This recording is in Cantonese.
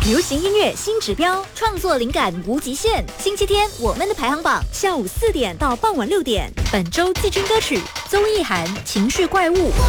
流行音乐新指标，创作灵感无极限。星期天我们的排行榜，下午4点到傍晚6点。本周季军歌曲：邹艺涵《情绪怪物》。